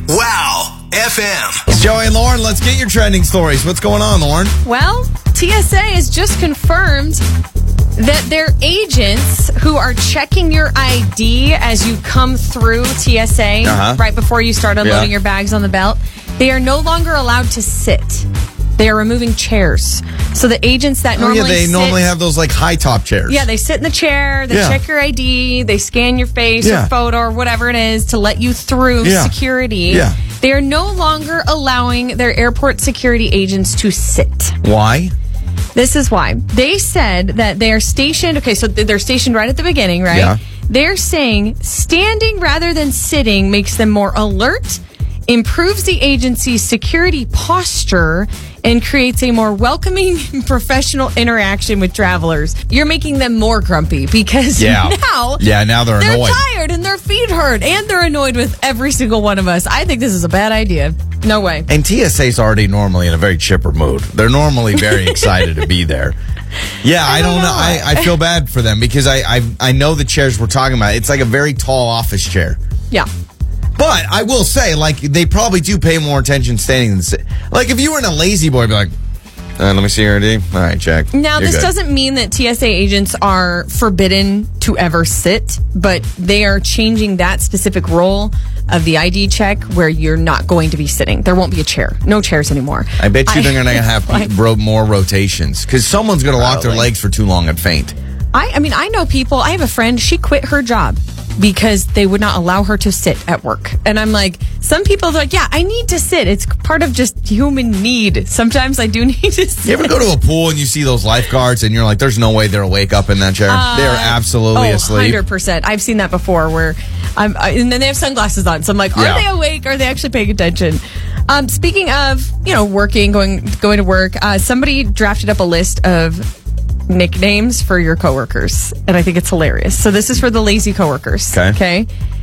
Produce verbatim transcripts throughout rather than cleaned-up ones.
Wow F M. It's Joey and Lauren. Let's get your trending stories. What's going on, Lauren? Well, T S A has just confirmed that their agents who are checking your I D as you come through T S A Uh-huh. right before you start unloading Yeah. your bags on the belt, they are no longer allowed to sit. They are removing chairs. So the agents that Oh, normally yeah, they sit, normally have those like high top chairs. Yeah, they sit in the chair, they Yeah. check your I D, they scan your face Yeah. or photo or whatever it is to let you through Yeah. security. Yeah. They are no longer allowing their airport security agents to sit. Why? This is why. They said that they're stationed, okay, so they're stationed right at the beginning, right? Yeah. They're saying standing rather than sitting makes them more alert, improves the agency's security posture, and creates a more welcoming, professional interaction with travelers. You're making them more grumpy because Yeah. now Yeah, now they're they're annoyed. tired and their feet hurt and they're annoyed with every single one of us. I think this is a bad idea. No way. And T S A's already normally in a very chipper mood. They're normally very excited to be there. Yeah, I, I don't don't know. know. I, I feel bad for them because I, I I know the chairs we're talking about. It's like a very tall office chair. Yeah. But I will say, like, they probably do pay more attention standing than sit. Like, if you were in a lazy boy, I'd be like, uh, let me see your I D. All right, check. Now, You're this good. doesn't mean that T S A agents are forbidden to ever sit, but they are changing that specific role of the I D check where you're not going to be sitting. There won't be a chair. No chairs anymore. I bet you they're going to have like- ro- more rotations because someone's going to lock their Probably. legs for too long and faint. I, I mean, I know people. I have a friend. She quit her job because they would not allow her to sit at work. And I'm like, some people are like, yeah, I need to sit. It's part of just human need. Sometimes I do need to sit. You ever go to a pool and you see those lifeguards and you're like, there's no way they'll wake up in that chair? Uh, they are absolutely oh, asleep. one hundred percent. I've seen that before where I'm, I, and then they have sunglasses on. So I'm like, are Yeah. they awake? Are they actually paying attention? Um, speaking of, you know, working, going, going to work, uh, somebody drafted up a list of nicknames for your coworkers. And I think it's hilarious. So this is for the lazy coworkers. Okay. Okay.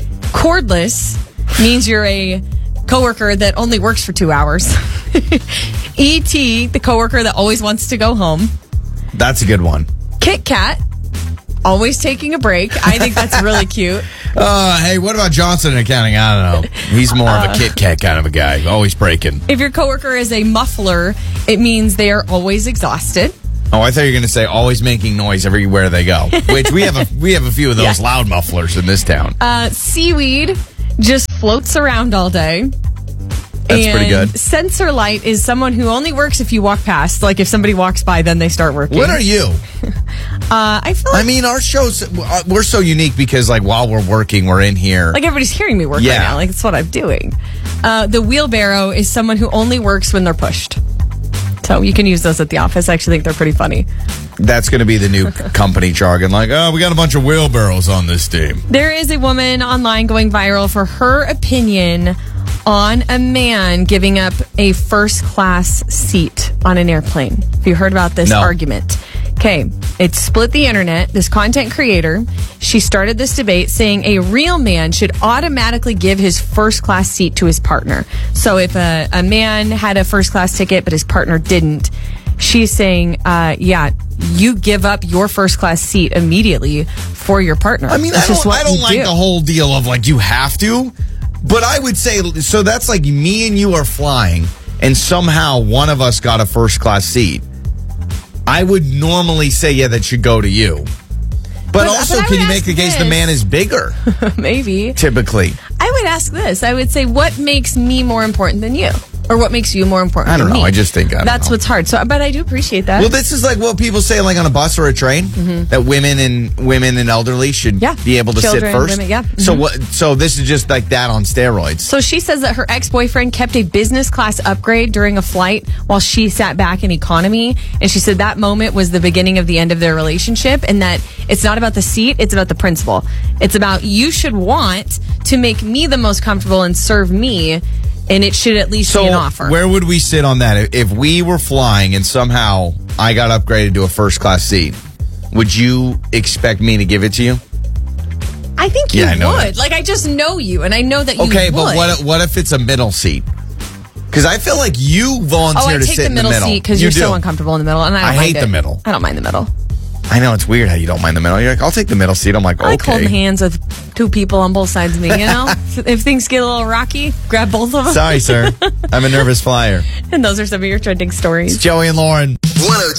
Cordless means you're a coworker that only works for two hours. E T, the coworker that always wants to go home. That's a good one. Kit Kat, always taking a break. I think that's really cute. Uh, hey, what about Johnson in accounting? I don't know. He's more of a Kit Kat kind of a guy, always breaking. If your coworker is a muffler, it means they are always exhausted. Oh, I thought you were going to say always making noise everywhere they go, which we have a we have a few of those Yeah. loud mufflers in this town. Uh, seaweed just floats around all day. That's and pretty good. Sensor light is someone who only works if you walk past. Like if somebody walks by, then they start working. What are you? Uh, I feel like, I mean, our shows, uh, we're so unique because, like, while we're working, we're in here. like everybody's hearing me work Yeah. right now. Like it's what I'm doing. Uh, the wheelbarrow is someone who only works when they're pushed. So you can use those at the office. I actually think they're pretty funny. That's going to be the new company jargon. Like, oh, we got a bunch of wheelbarrows on this team. There is a woman online going viral for her opinion on a man giving up a first class seat on an airplane. Have you heard about this No. argument? Okay, it split the internet. This content creator, she started this debate saying a real man should automatically give his first class seat to his partner. So if a, a man had a first class ticket but his partner didn't, she's saying, uh, yeah, you give up your first class seat immediately for your partner. I mean, That's I don't, just what I don't you like do. the whole deal of, like, you have to. But I would say, so that's like me and you are flying, and somehow one of us got a first class seat. I would normally say, yeah, that should go to you. But, But- also, but I can would you make ask the case the this. man is bigger, Maybe. typically? I would ask this. I would say, what makes me more important than you? Or what makes you more important I don't than know. me? I just think, I don't That's know. what's hard. So, but I do appreciate that. Well, this is like what people say, like on a bus or a train, that women and women and elderly should Mm-hmm. Yeah. be able to Children, sit first. women, yeah. So Mhm. what? So this is just like that on steroids. So she says that her ex-boyfriend kept a business class upgrade during a flight while she sat back in economy. And she said that moment was the beginning of the end of their relationship, and that it's not about the seat, it's about the principle. It's about you should want to make me the most comfortable and serve me, and it should at least So be an offer. where would we sit on that? If we were flying and somehow I got upgraded to a first class seat, would you expect me to give it to you? I think you Yeah, I know would. that. Like, I just know you, and I know that you Okay, would. but what what if it's a middle seat? Because I feel like you Oh, volunteer I to take sit the in the middle middle seat because You you're so do. uncomfortable in the middle, and I don't I mind hate it. the middle. I don't mind the middle. I know it's weird how you don't mind the middle. You're like, I'll take the middle seat. I'm like, I like okay. holding hands with two people on both sides of me, you know? If things get a little rocky, grab both of them. Sorry, sir. I'm a nervous flyer. And those are some of your trending stories. It's Joey and Lauren.